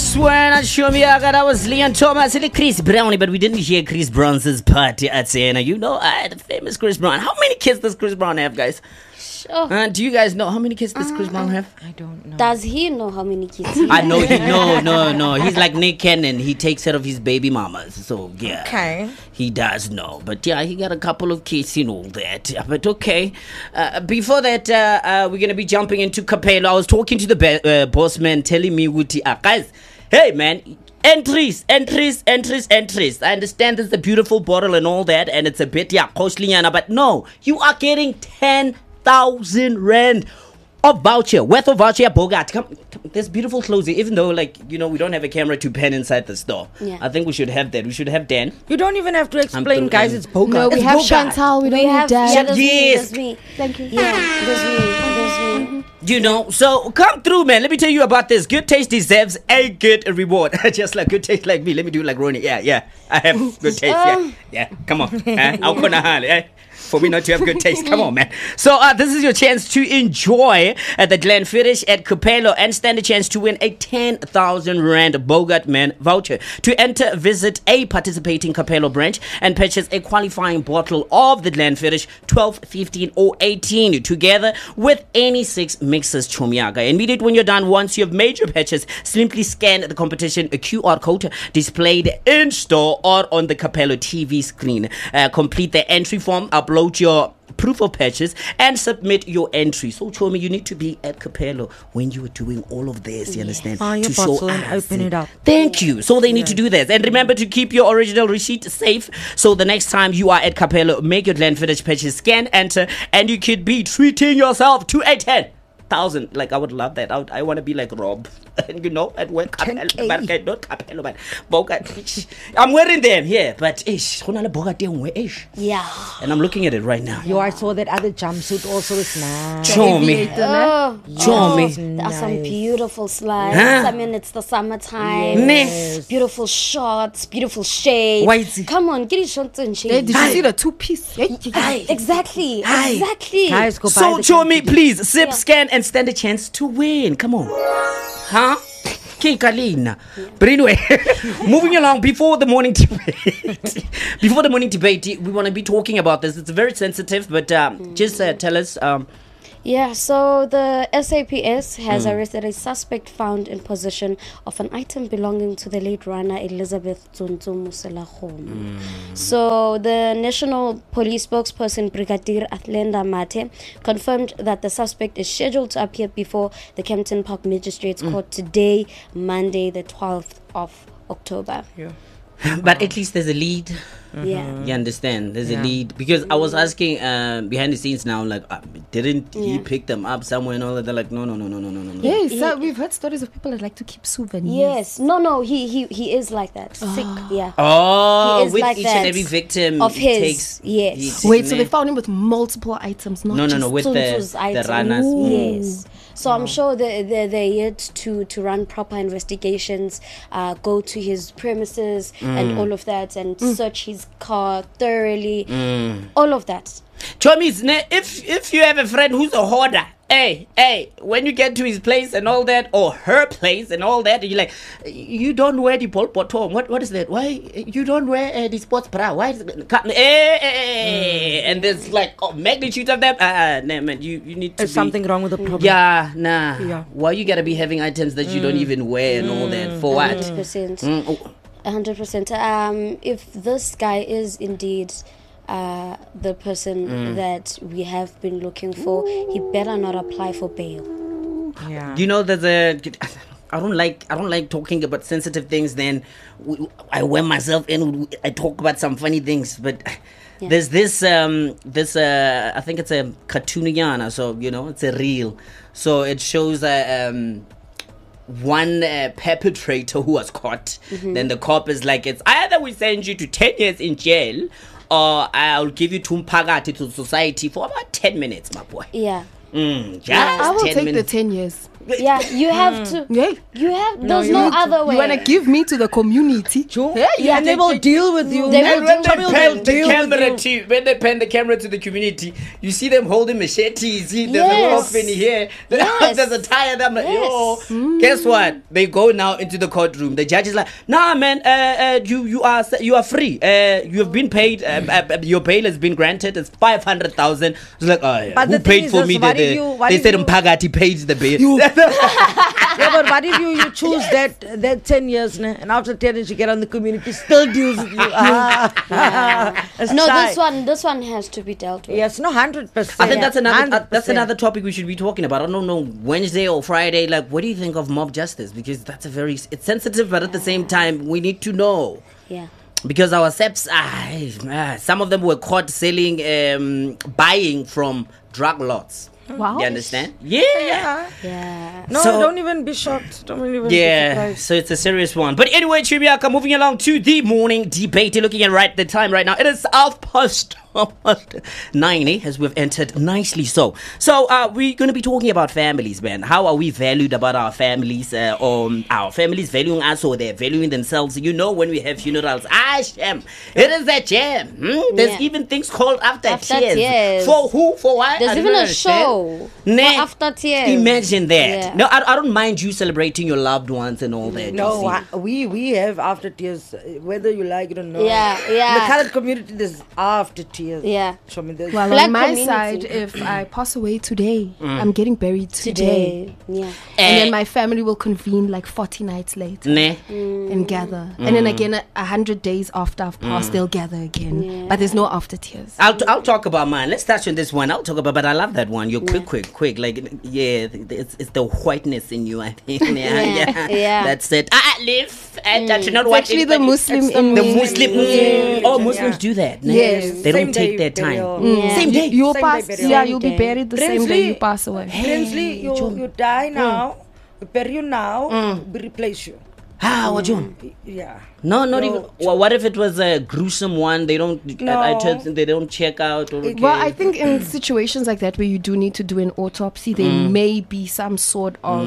Swear show me that was Leon Thomas and Chris Brown, but we didn't hear Chris Brown's party at Siena. You know, the famous Chris Brown. How many kids does Chris Brown have, guys? Do you guys know how many kids does Chris Brown have? I don't know. Does he know how many kids he I know he no. He's like Nick Cannon. He takes care of his baby mamas. So yeah. Okay. He does know. But yeah, he got a couple of kids and all that. But okay. Before that, we're gonna be jumping into Capello. I was talking to the boss man telling me, guys, hey man, entries. I understand there's a beautiful bottle and all that, and it's a bit costly, but no, you are getting 10,000 rand of voucher, worth of voucher, Bogart. Come, there's beautiful clothes here, even though, like, you know, we don't have a camera to pan inside the store. Yeah. I think we should have that. We should have Dan. You don't even have to explain, guys. It's Bogart. No, we It's have Bogart. Chantal. We don't have yeah, Dad. there's Yes. me. Thank you. Yeah, there's me. You know, so come through, man. Let me tell you about this. Good taste deserves a good reward. Just like good taste like me. Let me do it like Ronnie. Yeah. I have good taste. Yeah. Come on. For me not to have good taste. Come on, man. So this is your chance to enjoy the Glenfiddich at Capello and stand a chance to win a 10,000 Rand Bogart Man voucher. To enter, visit a participating Capello branch and purchase a qualifying bottle of the Glenfiddich 12, 15 or 18 together with any 6 mixes Chomiaga. Immediately when you're done, once you have made your purchase, simply scan the competition QR code displayed in store or on the Capello TV screen. Complete the entry form, upload your proof of purchase and submit your entry. So Chomi, you need to be at Capello when you are doing all of this, you understand? Your to show bottle and us. open it up. Thank you. So they need to do this. And remember to keep your original receipt safe. So the next time you are at Capello, make your Glenfiddich purchase, scan, enter, and you could be treating yourself to a 10,000. Like, I would love that. I want to be like Rob. You know, at work. Capello, but not Capello, but Bogart. I'm wearing them here, but Yeah. and I'm looking at it right now. Yo, I saw that other jumpsuit also. It's nice. Show me. Show me. There are some beautiful slides. Huh? I mean, it's the summertime. Yes. Beautiful shorts, beautiful shades. Whitey. Come on, get your shorts and Hey, shades. did you see the 2-piece? Exactly. Guys, go buy So the show me, Glenfiddich. please, sip, scan, and stand a chance to win. Come on. Huh? King Kalina. But anyway, moving along, before the morning debate, we want to be talking about this. It's very sensitive, but just tell us. Yeah, so the SAPS has arrested a suspect found in possession of an item belonging to the late runner Elizabeth Tsonzo Muselahom. So the National Police spokesperson Brigadier Athlenda Mate confirmed that the suspect is scheduled to appear before the Kempton Park Magistrates Court today, Monday, the 12th of October. But at least there's a lead. Yeah. You understand? There's a lead. Because I was asking behind the scenes now, like, didn't he pick them up somewhere and all that? They're like, no. Yes, we've heard stories of people that like to keep souvenirs. Yes. No, he is like that. Sick, yeah. Oh, He is with like each that. and every victim Of his, takes. yes. he takes Wait, so them they in. found him with multiple items, not No, just with Tsonso's the item. runners. Yes. So I'm sure they're yet to run proper investigations, go to his premises and all of that, and search his car thoroughly, all of that. Chomis, if you have a friend who's a hoarder, hey, when you get to his place and all that, or her place and all that, you're like, you don't wear the Pol Potom. What is that? Why you don't wear the sports bra? Why is it? And there's like magnitude of them. Nah, man, you need to There's be, something wrong with the problem. Yeah, nah. Yeah. Why you gotta be having items that you don't even wear and all that? For what? 100%. 100%. If this guy is indeed the person that we have been looking for, he better not apply for bail. Yeah. You know, there's a. I don't like talking about sensitive things. Then I wear myself in. I talk about some funny things, but there's this I think it's a cartooniana, so you know it's a reel. So it shows one perpetrator who was caught. Then the cop is like, it's either we send you to 10 years in jail, or I'll give you to society for about 10 minutes, my boy. Yeah. Just I will 10 take minutes. the 10 years. Yeah, you have to. Yeah. You have. No, There's you no need to- other way. You want to give me to the community? Sure. Yeah, And they will deal with you. They will And when do- they They'll pan the deal with camera you. to when they pan the camera to the community, you see them holding machetes. There's a Yes. coffin here. Yes. There's a tire. I'm like, Yes. yo. Guess what? They go now into the courtroom. The judge is like, nah, man. You are free. You have been paid. Your bail has been granted. It's 500,000. It's like, oh yeah. But Who the thing paid is for this, me? what if you- what They if said you- Mpagati paid the bail. Yeah, but what if you choose that 10 years, ne? And after 10 years you get on the community, still deals with you. It's No, shy. this one has to be dealt with. Yes, no, 100%. I think that's another 100%. topic we should be talking about. I don't know, Wednesday or Friday. Like, what do you think of mob justice? Because that's it's sensitive, but at the same time, we need to know. Yeah. Because our SEPs, some of them were caught selling, buying from drug lots. Wow. You understand? Yeah. Yeah. No, So- don't even be shocked. Don't even be Yeah, surprised. so it's a serious one. But anyway, Chibiaka, moving along to the morning debate. You're looking at the time right now. It is 9:30 as we've entered nicely so. So we're going to be talking about families, man. How are we valued about our families? Or our families valuing us or they're valuing themselves? You know, when we have funerals, Shem, it is a jam. There's Yeah. even things called after Tears. tears. For who? For what? There's I even don't a understand. show Nah. for after tears. Imagine that. Yeah. No, I don't mind you celebrating your loved ones and all that. No, you see. we have after tears, whether you like it or not. Yeah, yeah. In the colored community, there's after tears. Yeah. Show me this. Well, Black on my community. side, if I pass away today, I'm getting buried today. Yeah. And Eh. then my family will convene like 40 nights later Nah. and gather. And then again, 100 days after I've passed, they'll gather again. Yeah. But there's no after tears. I'll talk about mine. Let's touch on this one. I'll talk about, but I love that one. You're quick. Like, yeah, it's the whiteness in you, I think. Yeah. That's it. I live. I do not It's want actually the anybody- Muslim It's the in The me. Muslim. Oh, Muslims do that. Nah. Yes. They don't Same take day their time. burial. Yeah. Same day. You'll Same pass, day burial. yeah, Same you'll be day. buried the same day Prinsley- you pass away. Prinsley, you die now, we bury you now, we replace you. Ah, what John? Yeah. No, not No. even. Well, what if it was a gruesome one? They don't. I No. told them they don't check out. Or Well, I think in situations like that where you do need to do an autopsy, there may be some sort of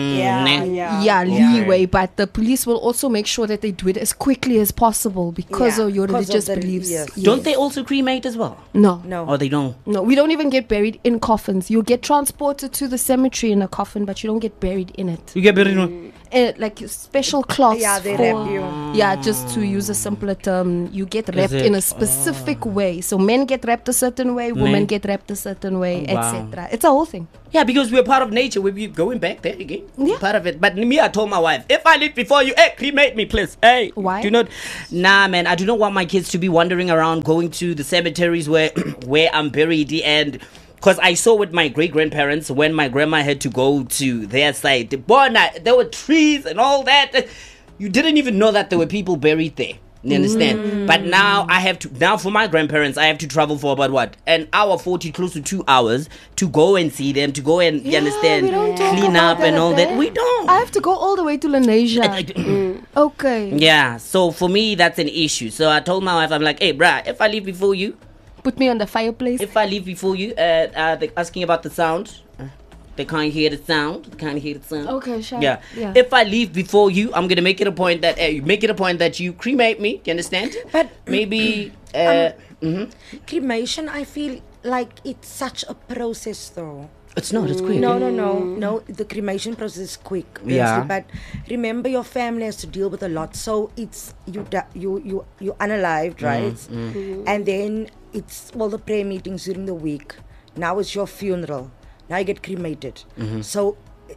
Yeah. leeway, but the police will also make sure that they do it as quickly as possible because Yeah, of your because of religious the- beliefs. yes. Don't they also cremate as well? No. No. Or they don't? No, we don't even get buried in coffins. You get transported to the cemetery in a coffin, but you don't get buried in it. You get buried in. Like special cloths. Yeah, they for, wrap you. Yeah, just to use a simpler term, you get wrapped it? in a specific way. So men get wrapped a certain way, women Men. get wrapped a certain way, Wow. etc. It's a whole thing. Yeah, because we're part of nature. We're going back there again. Yeah. Part of it. But me, I told my wife, if I live before you, hey, cremate me, please. Hey. Why? Do not. Nah, man. I do not want my kids to be wandering around going to the cemeteries where where I'm buried. And because I saw with my great grandparents when my grandma had to go to their site, there were trees and all that. You didn't even know that there were people buried there. You understand? But now now for my grandparents, I have to travel for about what? An hour 40, close to 2 hours to go and see them, to go and, you understand, we don't talk clean about up and that all that. there. We don't. I have to go all the way to Lenasia. Okay. Yeah, so for me, that's an issue. So I told my wife, I'm like, hey, bruh, if I leave before you, Put me on the fireplace. they're asking about the sound. They can't hear the sound. They can't hear the sound. Okay, sure. Yeah. If I leave before you, I'm gonna make it a point that you cremate me. You understand? But Maybe. cremation, I feel like it's such a process, though. It's not. It's quick. No. The cremation process is quick. Prinsley, Yeah. But remember, your family has to deal with a lot. So it's you unalived, right? And then it's all the prayer meetings during the week. Now it's your funeral. Now you get cremated. So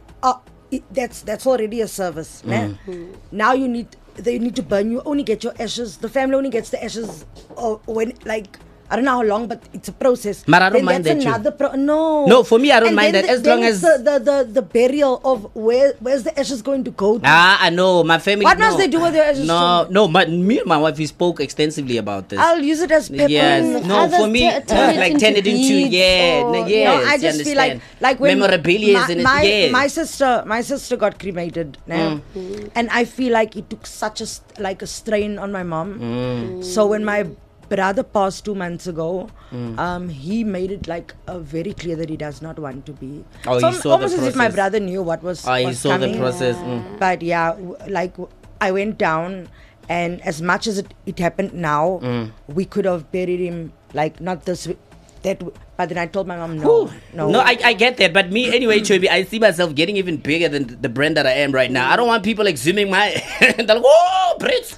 that's already a service. Man. Now they need to burn you. Only get your ashes. The family only gets the ashes when I don't know how long, but it's a process. But I don't Then mind that's that, another No, for me, I don't And mind then that, as then long it's as- the burial of where's the ashes going to go to? I know my family. What no. must they do with their ashes? No. Me and my wife, we spoke extensively about this. I'll use it as pepper. Yes. No, Others for me, turn it like into turn it into beads yes, or- yes. I you just feel understand? like when memorabilia and yes. my sister got cremated, and I feel like it took such a strain on my mom. So when my brother passed 2 months ago. He made it like very clear that he does not want to be. Oh, so he saw almost the as if my process. brother knew what was He was saw coming. the process. But yeah, I went down, and as much as it happened now, we could have buried him like not this that. But then I told my mom, no. No, I get that. But me, anyway, Chobi, I see myself getting even bigger than the brand that I am right now. I don't want people exhuming my... They're like, oh, Prince,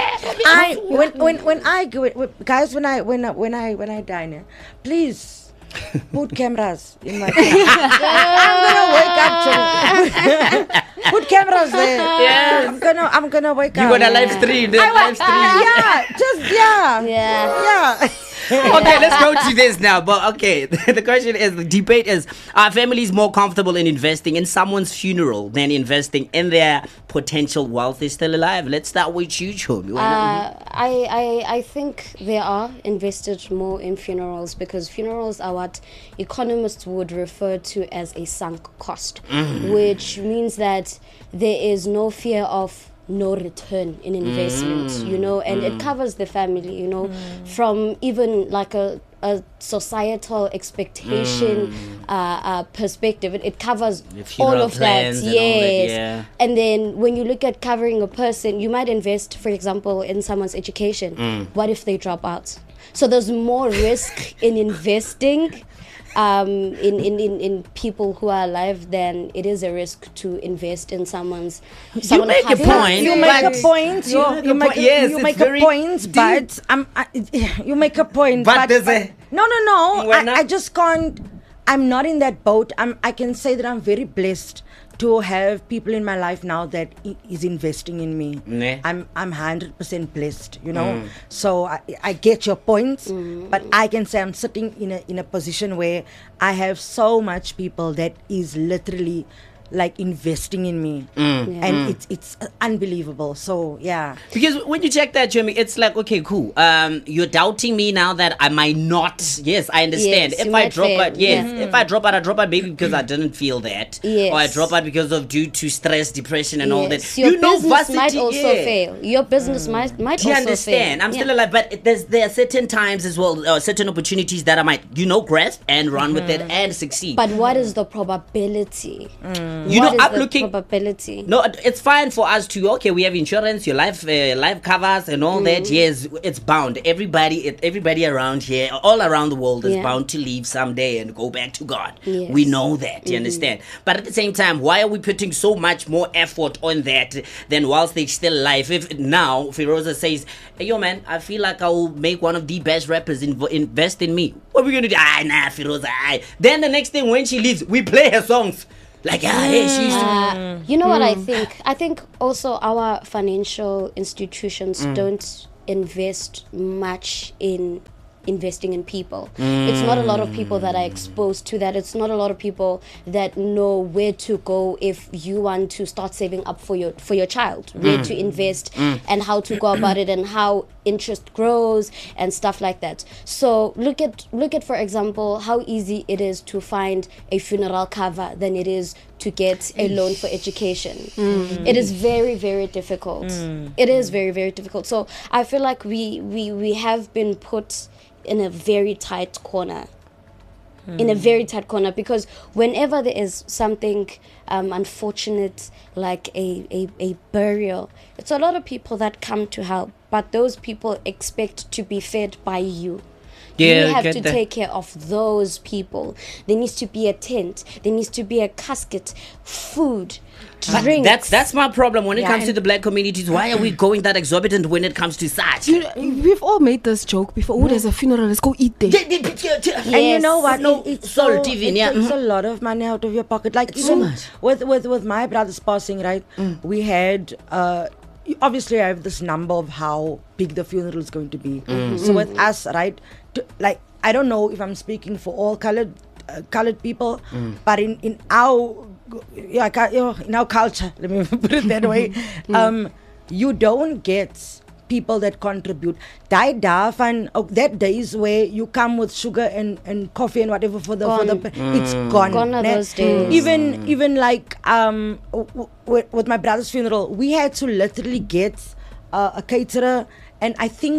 When I go, guys, when I dine, please put cameras in my. I'm gonna wake up. Chobi. Put cameras there. Yes. I'm gonna wake up. You got a live stream. Yeah. Okay, let's go to this now. But okay, the question is, the debate is, are families more comfortable in investing in someone's funeral than investing in their potential whilst they're still alive? Let's start with you, Chobi. I think they are invested more in funerals because funerals are what economists would refer to as a sunk cost, which means that there is no fear of no return in investment, and it covers the family, from even like a societal expectation perspective. It covers all of that. Yes. And then when you look at covering a person, you might invest, for example, in someone's education. What if they drop out? So there's more risk in investing in people who are alive than it is a risk to invest in someone's. You make a point. You make a point. You make a point, but you make a point. But there's a no. I just can't. I'm not in that boat. I can say that I'm very blessed to have people in my life now that is investing in me. I'm 100% blessed, So I get your point, but I can say I'm sitting in a position where I have so much people that is literally like investing in me, and it's unbelievable. So yeah, because when you check that, Jeremy, it's like, okay, cool. You're doubting me now that I might not. Yes, I understand. Yes, if I drop out, if I drop out, I drop out maybe because I didn't feel that, or I drop out because of due to stress, depression, and all that. Your business might also fail. Your business might Do you also understand? fail. I'm still alive, but there are certain times as well, certain opportunities that I might, grasp and run with it and succeed. But what is the probability? I'm looking. Probability. No, it's fine for us to. Okay, we have insurance, your life covers, and all that. Yes, it's bound. Everybody around here, all around the world, is bound to leave someday and go back to God. Yes. We know that. You understand? But at the same time, why are we putting so much more effort on that than whilst they're still alive? If now Firoza says, "Hey, yo, man, I feel like I will make one of the best rappers invest in me," what are we gonna do? Nah, Firoza. Then the next thing when she leaves, we play her songs. Like, hey, she used to... You know what I think? I think also our financial institutions don't invest much in investing in people. It's not a lot of people that are exposed to that. It's not a lot of people that know where to go if you want to start saving up for your child, where to invest and how to go about it and how interest grows and stuff like that. So look at for example how easy it is to find a funeral cover than it is to get a loan for education. It is very, very difficult. It is very, very difficult. So I feel like we have been put in a very tight corner. Because whenever there is something unfortunate like a burial, it's a lot of people that come to help, but those people expect to be fed by you. You have to take care of those people. There needs to be a tent. There needs to be a casket, food, drinks. That's my problem when it comes to the black communities. Why are we going that exorbitant when it comes to such? We've all made this joke before. Oh, there's a funeral. Let's go eat there. And you know what? It's so, it's a lot of money out of your pocket. Like so even much. with my brother's passing, right? We had obviously I have this number of how big the funeral is going to be. So with us, right? Like I don't know if I'm speaking for all colored people, but in our in our culture, let me put it that way, you don't get people that contribute. That days where you come with sugar and coffee and whatever for the it's gone. Gone are those days. Even like with my brother's funeral, we had to literally get a caterer, and I think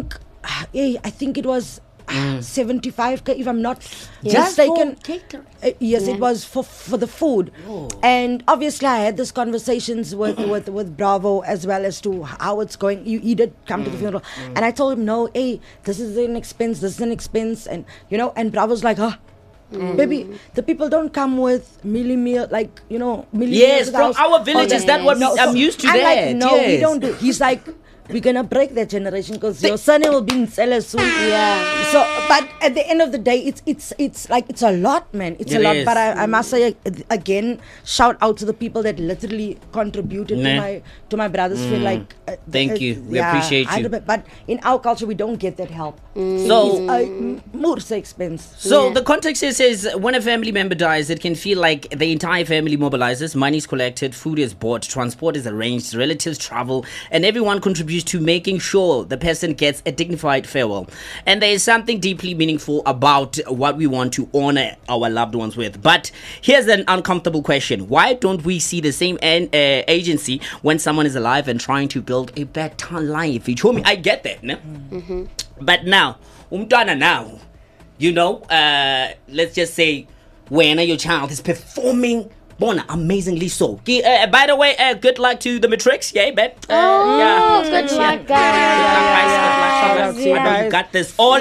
I think it was 75k, if I'm not Just mistaken. for catering? Yes, Yeah. it was for the food. And obviously I had these conversations with Bravo as well as to how it's going. He did come to the funeral, and I told him, no, hey, this is an expense, and and Bravo's like, baby, the people don't come with milli meal, like, milli Yes, meals to the from house. our villages, that what I'm used to I'm that. like, no, we yes. don't do. He's like, we're gonna break that generation because your son will be in Celle soon. Yeah. So, but at the end of the day, it's like it's a lot, man. It's It a lot. is. But I must say again, shout out to the people that literally contributed Nah. to my brother's feel like. Thank you. We appreciate you. 100%. But in our culture, we don't get that help. So, More expense. So Yeah. the context here says when a family member dies, it can feel like the entire family mobilizes, money is collected, food is bought, transport is arranged, relatives travel, and everyone contributes to making sure the person gets a dignified farewell. And there is something deeply meaningful about what we want to honor our loved ones with. But here's an uncomfortable question. Why don't we see the same agency when someone is alive and trying to build a better life? You told me, I get that, no? But now, now, let's just say when your child is performing amazingly so. By the way, good luck to the Matrix. Yeah, bet. Good luck, guys. Shout out to you I know you guys. got this. All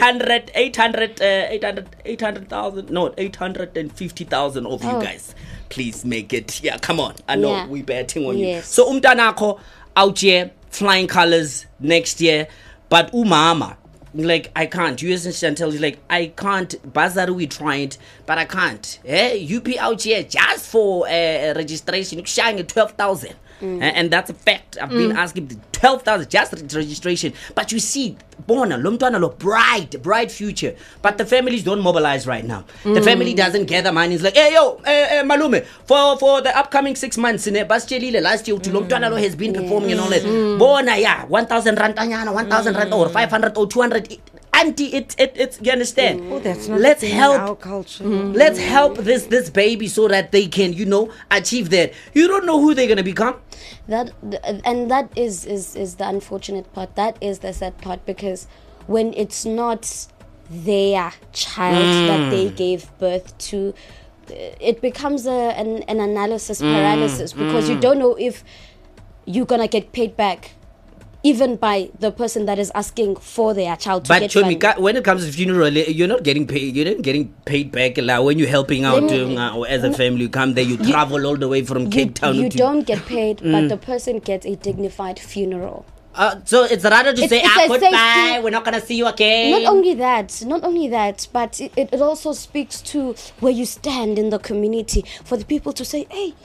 850,000 of you guys. Please make it. Yeah, come on. I know Yeah. we betting on you. Yes. So umntanakho out here, flying colors next year. But umama, like, I can't. You and tell you, like, I can't. Bazaar, we tried, but I can't. You be out here just for registration. You're showing 12,000. And that's a fact. I've been asking 12,000 just registration. But you see, bona, lomtwana lo, bright future. But the families don't mobilize right now. The family doesn't gather money. It's like, hey, yo, malume, for the upcoming 6 months, last year, lomtwana lo has been performing and all that. Bona, yeah, 1,000 rand, 1,000 rand, or 500 or 200. Auntie, it's you understand? Oh, that's not Let's the thing help. in our culture. Let's help this baby so that they can, achieve that. You don't know who they're gonna become. That is the unfortunate part. That is the sad part, because when it's not their child that they gave birth to, it becomes an analysis paralysis, because you don't know if you're gonna get paid back, even by the person that is asking for their child to But get Chomi, funded. when it comes to funeral, you're not getting paid. You're not getting paid back. Like, when you're helping out or as a family, you come there, you travel all the way from Cape Town. You to, don't get paid, but the person gets a dignified funeral. So it's rather to say, it's a goodbye. safety- We're not gonna see you again. Not only that, but it also speaks to where you stand in the community, for the people to say, hey,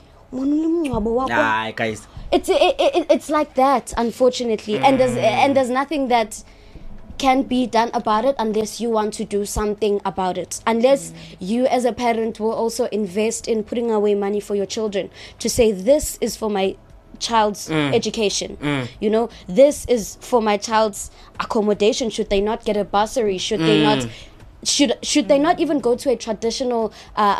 Nah, guys. it's like that, unfortunately, and there's nothing that can be done about it unless you want to do something about it, unless you as a parent will also invest in putting away money for your children, to say, this is for my child's education, this is for my child's accommodation, should they not get a bursary, should they not should they not even go to a traditional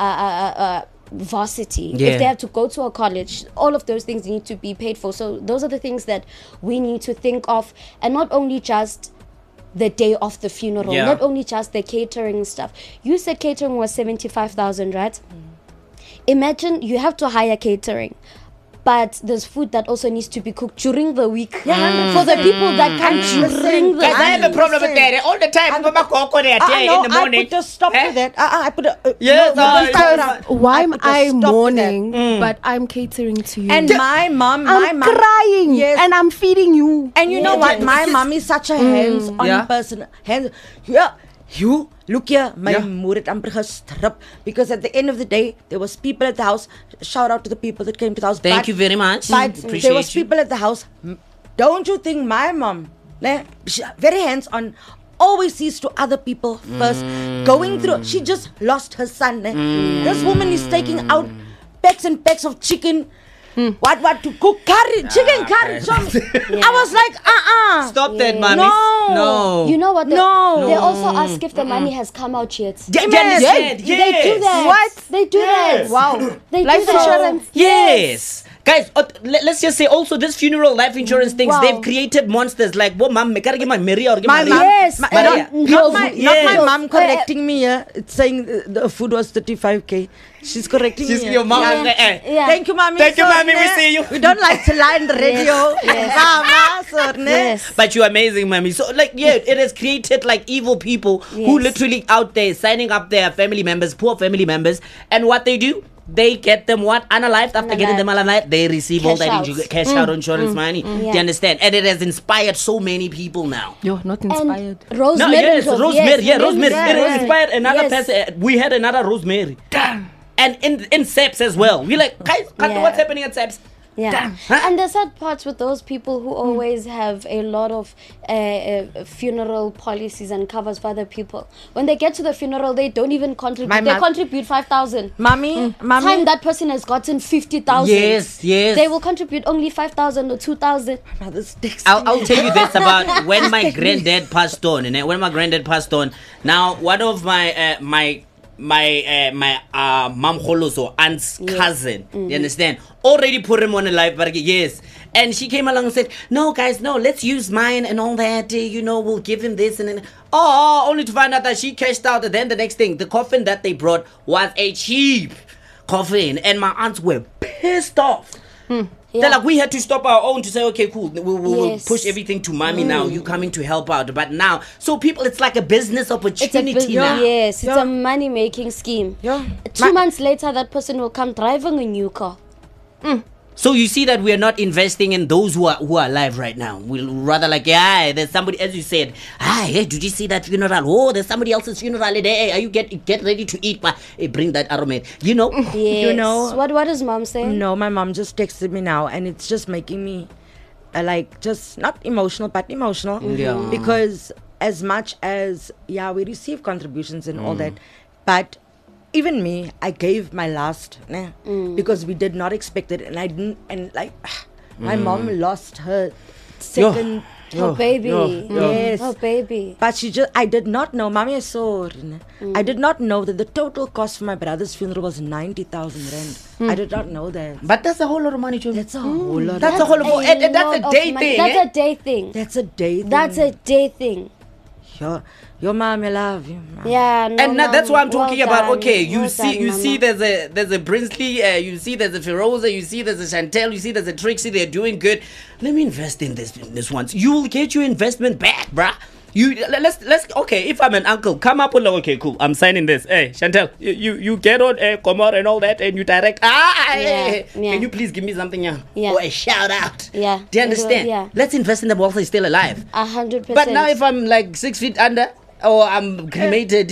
varsity, Yeah. if they have to go to a college, all of those things need to be paid for. So those are the things that we need to think of, and not only just the day of the funeral, Yeah. not only just the catering stuff. You said catering was 75,000, right? Imagine you have to hire catering, but there's food that also needs to be cooked during the week for the people that come during the Guys, I have a week. problem with that. All the time, Mama Coco there in the morning. I put a stop to that. I put a Yes, Because why am put a I stop to that. mourning, but I'm catering to you? And my mom, I'm crying, yes. and I'm feeding you. And you know what? My mom is such a hands-on Yeah. person. You look here, my moeder het amper gestrip, because at the end of the day, there was people at the house. Shout out to the people that came to the house. Thank you very much. But there Appreciate was you. people at the house. Don't you think my mom, very hands-on, always sees to other people first, going through? She just lost her son. This woman is taking out packs and packs of chicken. What to cook curry, chicken curry. So I was like, Stop that, mommy. No. You know what? No. They also ask if the money has come out yet. Yeah, Yes. yes. They do that. What? They do that. Wow. They Life do that. insurance. Yes. Guys, let's just say also this funeral life insurance things, Wow. they've created monsters like, "Wo mom, me kareke my Maria or My Maria." mom, Yes, Maria. no, Not my yes. mom correcting me here. It's saying the food was 35K. She's correcting She's me. your mom. Yeah. Yeah. Thank you, mommy. Thank you, Sorry, mommy. We ne? see you. We don't like to lie on the radio. Yes. Mama, sorry, ne? Yes. But you're amazing, mommy. So, like, yeah, it has created like evil people who Yes. literally out there signing up their family members, poor family members, and what they do, they get them what unalived. After getting them unalived, they receive all Cash that out. cash out insurance money. Do Yeah. you understand? And it has inspired so many people now. You're not inspired. And Rosemary. No, yes, Rosemary. Yeah, Rosemary. Yeah, It has Rosemary. inspired another Yes. person. We had another Rosemary. And in SEPs as well. We're like, guys, Yeah. what's happening at SEPs? Yeah, Huh? and the sad parts with those people who always have a lot of funeral policies and covers for other people. When they get to the funeral, they don't even contribute. My They mom- contribute 5,000. Mommy, mommy. Time that person has gotten 50,000. Yes. They will contribute only 5,000 or 2,000. Mother's texting I'll me. tell you this about when my granddad passed on. And when my granddad passed on, now one of my mom Kholoso aunt's cousin, you understand, already put him on a live, but yes. And she came along and said, "No, guys, no, let's use mine and all that. We'll give him this and then." Oh, only to find out that she cashed out. And then the next thing, the coffin that they brought was a cheap coffin, and my aunts were pissed off. Yeah. They're like, we had to stop our own to say, okay, cool, we'll Yes. push everything to mommy now. You coming to help out. But now, so people, it's like a business It's a opportunity business. now. Yes, it's Yeah. a money making scheme. Yeah. 2 months later, that person will come driving a new car. So you see that we are not investing in those who are alive right now. We'll rather like, yeah, there's somebody, as you said, hey, did you see that funeral? Oh, there's somebody else's funeral. Hey, are you get ready to eat? But hey, bring that arrowhead. Yes. know- What does mom say? No, my mom just texted me now, and it's just making me just not emotional, but emotional. Yeah. Because as much as we receive contributions and all that, but even me, I gave my last, because we did not expect it, and I didn't, and like my mom lost her second. Oh, baby. Yes. Oh, baby. But I did not know, Mommy, I saw, I did not know that the total cost for my brother's funeral was 90,000 rand. I did not know that. But that's a whole lot of money, too. That's a whole lot. That's a whole lot. And that's a lot day of money. thing. That's a day thing. That's a day. That's a day thing. Your mom, I love you. Mom. Yeah, no, And now that's what I'm well talking about. done. Okay, you Well see, done, there's a Brinsley, you see there's a Feroza, you see there's a Chantel, you see there's a Trixie. They're doing good. Let me invest in this once. You'll get your investment back, bruh. Let's okay. If I'm an uncle, come up with okay, cool. I'm signing this. Hey, Chantel, you get on Komor and all that, and you direct. Yeah. Can you please give me something, Yeah. or a shout out? Yeah. Do you understand? Yeah. Let's invest in them whilst they're still alive. 100%. But now if I'm like 6 feet under, or I'm cremated,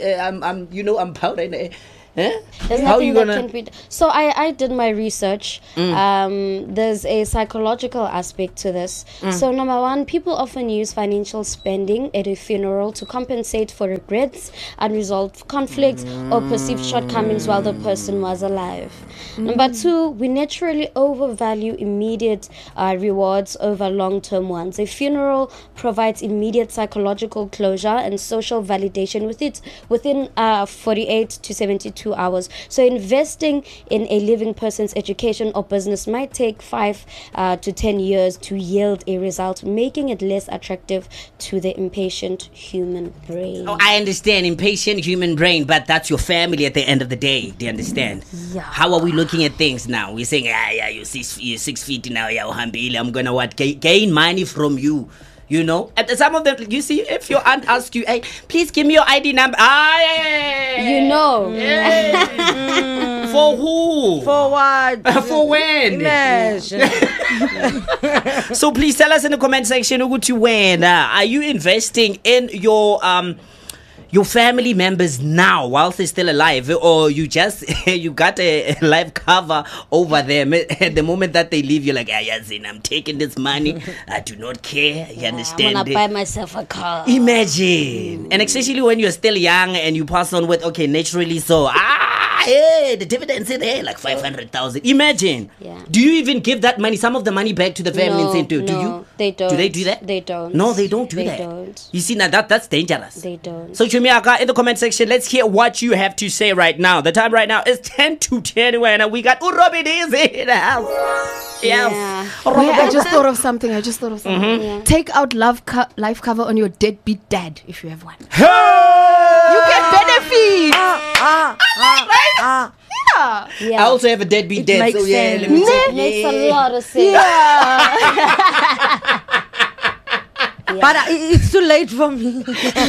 I'm powdered. There's How nothing you that gonna? can be. So I did my research. There's a psychological aspect to this. So number one, people often use financial spending at a funeral to compensate for regrets, unresolved conflicts, or perceived shortcomings while the person was alive. Number two, we naturally overvalue immediate rewards over long-term ones. A funeral provides immediate psychological closure and social validation within 48 to 72 hours. So investing in a living person's education or business might take 5 to 10 years to yield a result, making it less attractive to the impatient human brain. Oh, I understand, impatient human brain, but that's your family at the end of the day. Do you understand? Yeah. How are we looking at things now? We're saying, you're 6 feet now, I'm gonna gain money from you. And some of them, you see, if your aunt asks you, hey, please give me your ID number. You know. For who? For what? For when? Imagine. So please tell us in the comment section, Uguti, when are you investing in your family members now whilst they're still alive, or you just you got a life cover over them at the moment that they leave? You're like, Zin, I'm taking this money, I do not care. You understand? I'm gonna buy myself a car. Imagine. And especially when you're still young and you pass on with, okay, naturally so hey, the dividends in there, like 500,000. Imagine. Yeah. Do you even give that money, some of the money back to the family and say, do no, you? They don't. Do they do that? They don't. No, they don't do They that. don't. You see, now that's dangerous. They don't. So Chumiaka, in the comment section, let's hear what you have to say right now. The time right now is 10 to 10, and we got Robin Easy in the house. Yes. Yeah. Wait, I just thought of something. Yeah. Take out life cover on your deadbeat dad if you have one. Hey! You get benefits. Yeah. Yeah. I also have a deadbeat It dad, makes so yeah, sense. let me It check. makes a lot of sense. But it's too late for me.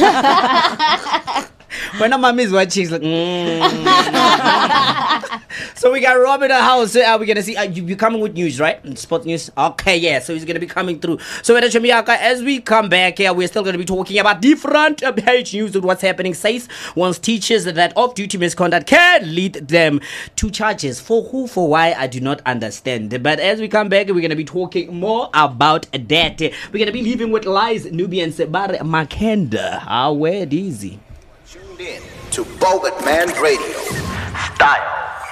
When her mom is watching, she's like, So we got Rob in the house. We're going to see, you coming with news, right? Sports news? Okay, yeah. So he's going to be coming through. So as we come back here, we're still going to be talking about different page news with what's happening. Says wants teachers that off-duty misconduct can lead them to charges. For who, for why, I do not understand. But as we come back, we're going to be talking more about that. We're going to be leaving with Lies, Nubian Sebare Makenda. Where easy. Tuned in to Bogut Man Radio. Style.